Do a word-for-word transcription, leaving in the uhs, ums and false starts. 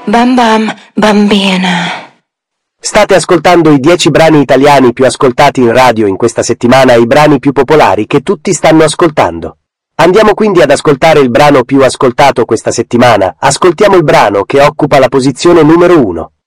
Bam bam, bambina. State ascoltando i dieci brani italiani più ascoltati in radio in questa settimana e i brani più popolari che tutti stanno ascoltando. Andiamo quindi ad ascoltare il brano più ascoltato questa settimana. Ascoltiamo il brano che occupa la posizione numero uno.